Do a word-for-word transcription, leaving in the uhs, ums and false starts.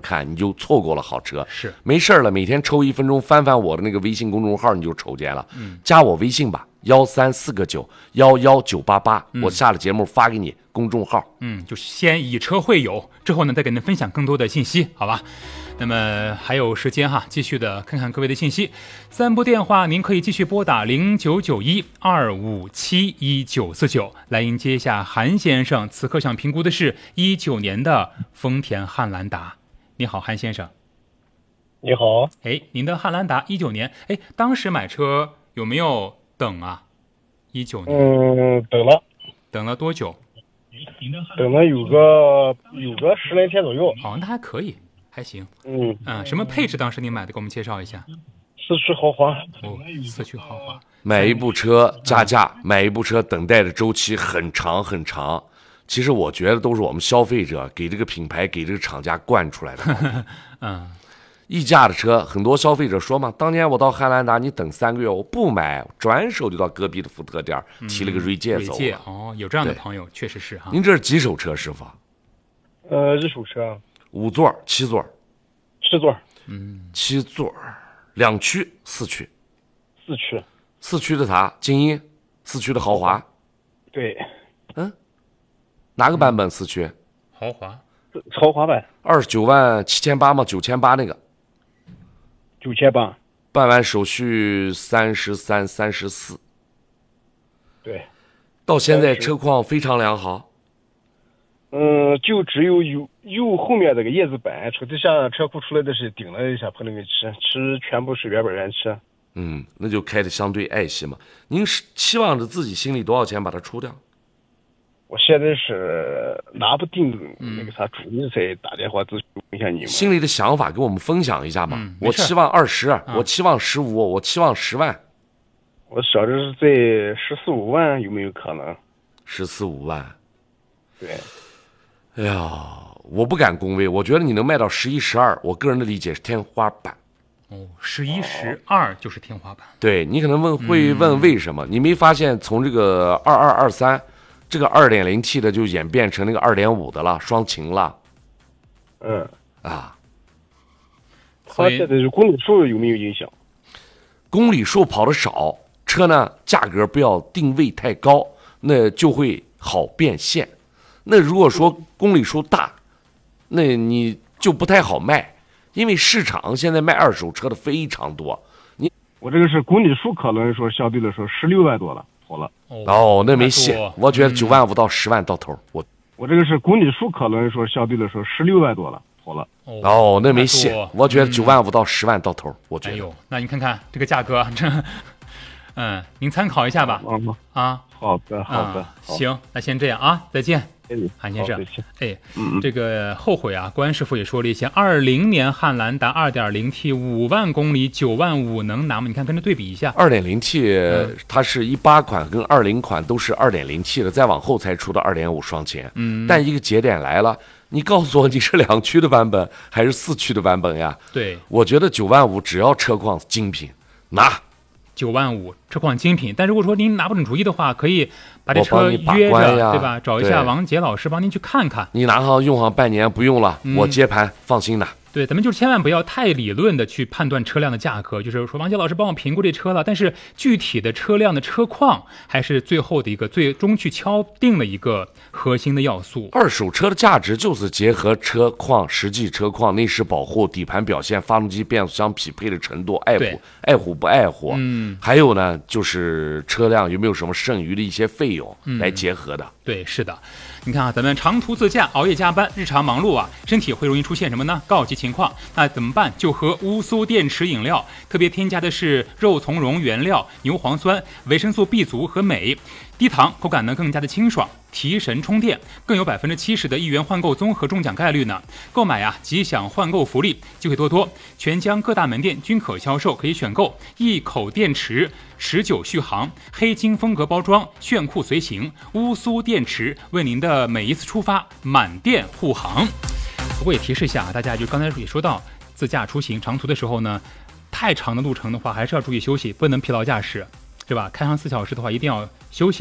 看，你就错过了好车。 是， 没事了，每天抽一分钟翻翻我的那个微信公众号，你就瞅见了。 嗯， 加我微信吧，幺三四个九幺幺九八八， 嗯我下了节目发给你公众号。 嗯，就先以车会友，之后呢再给您分享更多的信息，好吧？那么还有时间哈，继续的看看各位的信息。三部电话您可以继续拨打零九九一二五七一九四九来迎接一下韩先生，此刻想评估的是一九年的丰田汉兰达。你好，韩先生。 你好。 哎，您的汉兰达一九年，哎，当时买车有没有等啊？一九年。 嗯，等了。 等了多久？ 等了有个有个十来天左右。 哦，那还可以。还行， 嗯嗯，什么配置？当时您买的，给我们介绍一下。 四驱豪华。 哦，四驱豪华。 买一部车加价，买一部车等待的周期很长很长。其实我觉得都是我们消费者给这个品牌、给这个厂家惯出来的。 嗯， 溢价的车，很多消费者说嘛，当年我到汉兰达，你等三个月，我不买，转手就到隔壁的福特店提了个锐界走了。 锐界哦，有这样的朋友，确实是哈。 您这是几手车，师傅？ 呃，一手车。 五座、七座、 七座， 嗯， 七座，两驱、四驱， 四驱， 四驱的啥？精英，四驱的豪华。 对， 嗯，哪个版本四驱？ 豪华， 豪华版。 二十九万七千八吗？九千八那个。 九千八。 办完手续三十三、三十四。 对。 到现在车况非常良好。 嗯，就只有右右后面这个叶子板，车底下车库出来的是顶了一下碰了个漆，其实全部是原本原漆。 嗯，那就开的相对爱惜嘛。您是期望着自己心里多少钱把它出掉？ 我现在是拿不定那个啥主意，才打电话咨询一下你们。 心里的想法给我们分享一下嘛。 嗯、 我期望二十、 啊， 我期望十五，我期望十万。 我想着是在十四五万，有没有可能？ 十四五万。 对。 哎呀，我不敢恭维，我觉得你能卖到十一、十二，我个人的理解是天花板。 哦，十一、十二就是天花板。 对，你可能问会问为什么？嗯、你没发现从这个二二二三，这个二点零 T 的就演变成那个二点五的了，双擎了。 嗯啊， 它现在是公里数有没有影响？ 公里数跑的少，车呢价格不要定位太高，那就会好变现。那如果说公里数大，那你就不太好卖，因为市场现在卖二手车的非常多。你我这个是公里数，可能说相对来说十六万多了，跑了。 哦，那没戏。我觉得九万五到十万到头。嗯、我我这个是公里数，可能说相对来说十六万多了，跑了。 哦，那没戏。我觉得九万五到十万到头。我觉得。 哎呦，那你看看这个价格，这，嗯，您参考一下吧。 嗯、 啊， 好的，好的。 啊、行，那先这样啊，再见。韩先生，哎， 嗯、 这个后悔啊，关师傅也说了一些。二零年汉兰达 二点零 T 五万公里九万五能拿吗？你看跟着对比一下。 二点零 T、嗯、它是一八款跟二零款都是二点零 T 的，再往后才出的二点五双擎。 嗯， 但一个节点来了，你告诉我你是两驱的版本还是四驱的版本呀？ 对， 我觉得九万五只要车况精品拿。 九万五车况精品，但如果说您拿不准主意的话，可以把这车约着，对吧？找一下王杰老师帮您去看看。 你拿上用上半年不用了，嗯、我接盘，放心的。 对，咱们就是千万不要太理论的去判断车辆的价格，就是说王杰老师帮我评估这车了，但是具体的车辆的车况还是最后的一个最终去敲定的一个核心的要素。 二手车的价值就是结合车况、实际车况、内饰保护、底盘表现、发动机变速箱匹配的程度，爱护爱护不爱护， 嗯， 还有呢就是车辆有没有什么剩余的一些费用来结合的。 嗯、对，是的。你看啊，咱们长途自驾、熬夜加班、日常忙碌啊，身体会容易出现什么呢？告急情况。那怎么办？就喝乌苏电池饮料，特别添加的是肉苁蓉原料、牛磺酸、维生素 B 族和镁，低糖，口感呢更加的清爽，提神充电，更有百分之七十的一元换购综合中奖概率呢。购买呀，即享换购福利，机会多多。全疆各大门店均可销售，可以选购。一口电池，持久续航，黑金风格包装，炫酷随行。乌苏电池为您的每一次出发满电护航。不过也提示一下啊，大家就刚才也说到，自驾出行长途的时候呢，太长的路程的话，还是要注意休息，不能疲劳驾驶，对吧？开上四小时的话，一定要休息。